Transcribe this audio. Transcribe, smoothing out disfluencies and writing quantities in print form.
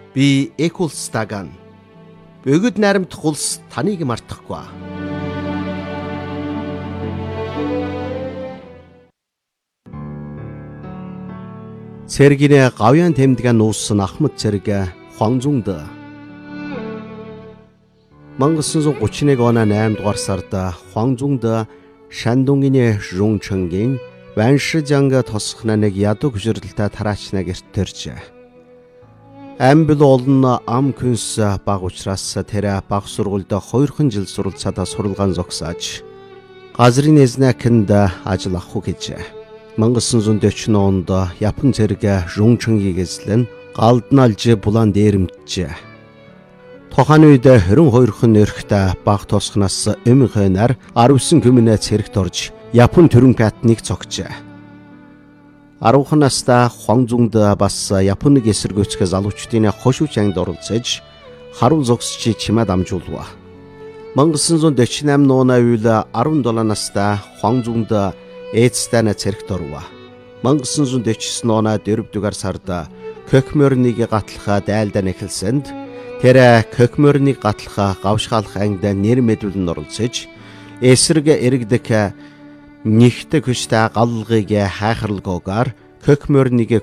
Би Экулс Даган. Бөгөд найрамдах улс таныг мартахгүй. Цэргинэ гавьяан тэмдгэн нууссан Ахмад цэрэг Хуанзунд 1931 оны 8 дугаар сард Хуанзунд Шандунгины Жунчэнгийн Ваншижанга тосхна нэг ядуу хөшөрлөлтөд тараачна гэрт төрж. Амбил олон ам күнс баг учраас тэр баг сургуульд 2 жил суралцаад суралгаан зогсоож газрын эзнэкэнд ажил авах гэж 1940 онд Япон цэрэг Жунчэнгийг эзлэн галдналж булан дээрэмтжээ. Тухайн үед 22 хүн нэрхт баг тосхноос өмнөхөнөр 19 хүмүүнээ цэрэгт орж Япон төрөн пятныг цогжээ. 10 настай Хуанзунд бас Японыг эсэргүүцэх залуучдын хошууч ангид оролцож харуул зогсч чимээ дамжуулва. 1948 оны үйл 17 настай Хуанзунд ээжтэй цэрэгт орва. 1949 оны 4 дугаар сард Кокмёрнийг гатлах дайлдаа нэхэлсэнд тэр Кокмёрнийг гатлах гавшгаалах ангид нэр мэдүүлэн оролцож эсрэг эргдэг нэгт хүчтэй галлгыг хайхралгаагаар Кокмёрнийг